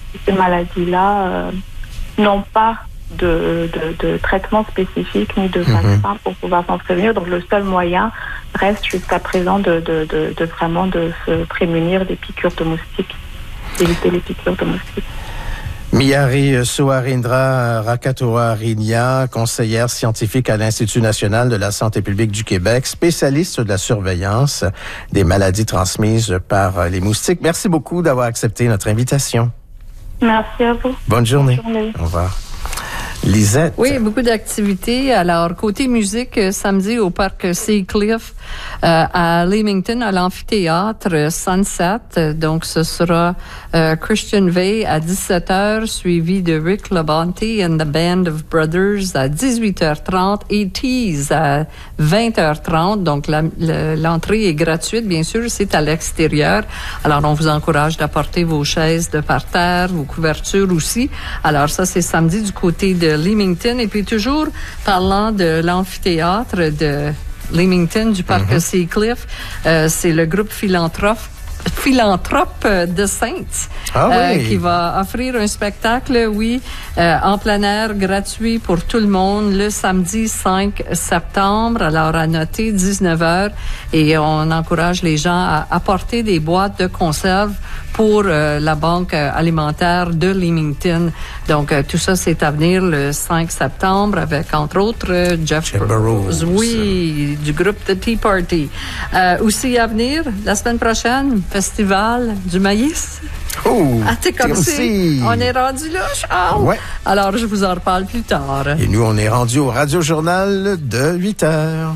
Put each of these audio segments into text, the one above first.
ces maladies-là n'ont pas de traitement spécifique ni de vaccin pour pouvoir s'en prévenir. Donc le seul moyen reste jusqu'à présent de vraiment de se prémunir des piqûres de moustiques, d'éviter les piqûres de moustiques. Miyari Suarindra Rakatoa-Rinia, conseillère scientifique à l'Institut national de la santé publique du Québec, spécialiste de la surveillance des maladies transmises par les moustiques. Merci beaucoup d'avoir accepté notre invitation. Merci à vous. Bonne journée. Au revoir. Lisette. Oui, beaucoup d'activités. Alors, côté musique, samedi au parc Seacliff à Leamington, à l'amphithéâtre Sunset. Donc, ce sera Christian Vey à 17h, suivi de Rick Labonte and the Band of Brothers à 18h30 et Tease à 20h30. Donc, l'entrée est gratuite, bien sûr, c'est à l'extérieur. Alors, on vous encourage d'apporter vos chaises de parterre, vos couvertures aussi. Alors, ça, c'est samedi du côté de Leamington. Et puis toujours, parlant de l'amphithéâtre de Leamington, du parc Seacliff, c'est le groupe Philanthrope de Saints qui va offrir un spectacle, en plein air gratuit pour tout le monde le samedi 5 septembre. Alors, à noter 19h, et on encourage les gens à apporter des boîtes de conserve pour la banque alimentaire de Leamington. Donc, tout ça, c'est à venir le 5 septembre avec, entre autres, Jeff Burrows. Oui, du groupe The Tea Party. Aussi à venir, la semaine prochaine, Festival du maïs. Oh, à Tecumseh. On est rendu là, Charles? Ouais. Alors, je vous en reparle plus tard. Et nous, on est rendu au Radio-Journal de 8h.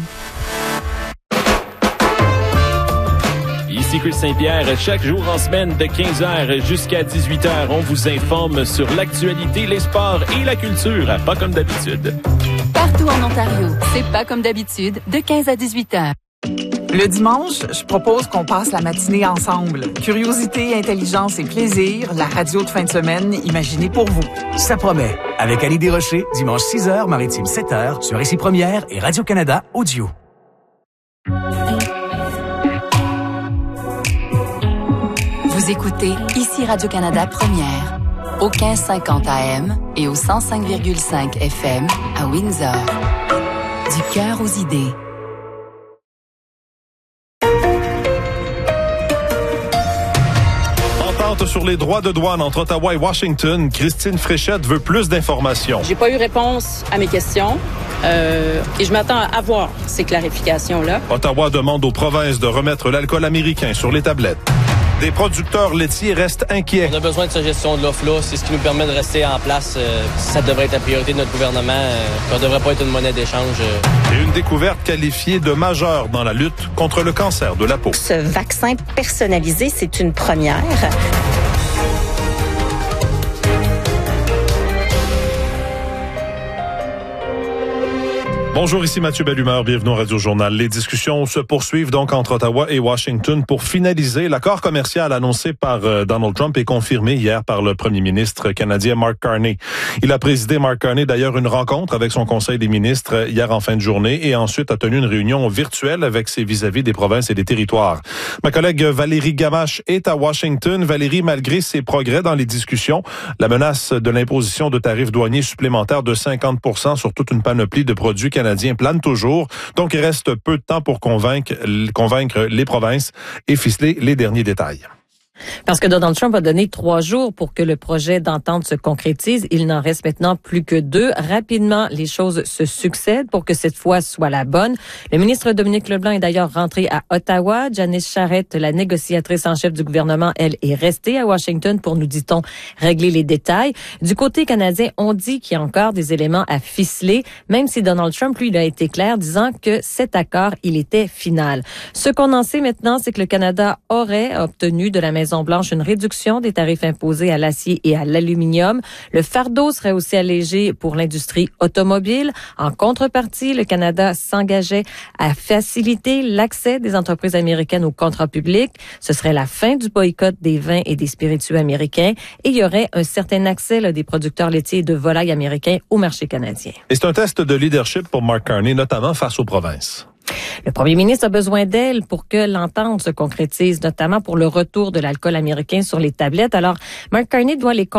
Ici Chris Saint-Pierre. Chaque jour en semaine de 15h jusqu'à 18h, on vous informe sur l'actualité, les sports et la culture. Pas comme d'habitude. Partout en Ontario, c'est pas comme d'habitude, de 15 à 18h. Le dimanche, je propose qu'on passe la matinée ensemble. Curiosité, intelligence et plaisir, la radio de fin de semaine imaginée pour vous. Ça promet. Avec Annie Desrochers, dimanche 6h, Maritime 7h, sur Ici Première et Radio-Canada Audio. Vous écoutez Ici Radio-Canada Première, au 1550 AM et au 105,5 FM à Windsor. Du cœur aux idées. Sur les droits de douane entre Ottawa et Washington, Christine Fréchette veut plus d'informations. J'ai pas eu réponse à mes questions et je m'attends à avoir ces clarifications-là. Ottawa demande aux provinces de remettre l'alcool américain sur les tablettes. Des producteurs laitiers restent inquiets. On a besoin de cette gestion de l'offre-là. C'est ce qui nous permet de rester en place. Ça devrait être la priorité de notre gouvernement. Ça ne devrait pas être une monnaie d'échange. Et une découverte qualifiée de majeure dans la lutte contre le cancer de la peau. Ce vaccin personnalisé, c'est une première. Bonjour, ici Mathieu Bellumeur, bienvenue au Radio-Journal. Les discussions se poursuivent donc entre Ottawa et Washington pour finaliser l'accord commercial annoncé par Donald Trump et confirmé hier par le premier ministre canadien Mark Carney. Il a présidé, Mark Carney, d'ailleurs, une rencontre avec son conseil des ministres hier en fin de journée et ensuite a tenu une réunion virtuelle avec ses vis-à-vis des provinces et des territoires. Ma collègue Valérie Gamache est à Washington. Valérie, malgré ses progrès dans les discussions, la menace de l'imposition de tarifs douaniers supplémentaires de 50% sur toute une panoplie de produits canadiens plane toujours. Donc, il reste peu de temps pour convaincre les provinces et ficeler les derniers détails. Parce que Donald Trump a donné 3 jours pour que le projet d'entente se concrétise. Il n'en reste maintenant plus que 2. Rapidement, les choses se succèdent pour que cette fois soit la bonne. Le ministre Dominique Leblanc est d'ailleurs rentré à Ottawa. Janice Charette, la négociatrice en chef du gouvernement, elle est restée à Washington pour, nous dit-on, régler les détails. Du côté canadien, on dit qu'il y a encore des éléments à ficeler, même si Donald Trump, lui, il a été clair, disant que cet accord, il était final. Ce qu'on en sait maintenant, c'est que le Canada aurait obtenu de la Maison-Blanche une réduction des tarifs imposés à l'acier et à l'aluminium. Le fardeau serait aussi allégé pour l'industrie automobile. En contrepartie, le Canada s'engageait à faciliter l'accès des entreprises américaines aux contrats publics. Ce serait la fin du boycott des vins et des spiritueux américains et il y aurait un certain accès des producteurs laitiers et de volailles américains au marché canadien. Et c'est un test de leadership pour Mark Carney, notamment face aux provinces. Le premier ministre a besoin d'elle pour que l'entente se concrétise, notamment pour le retour de l'alcool américain sur les tablettes. Alors, Mark Carney doit les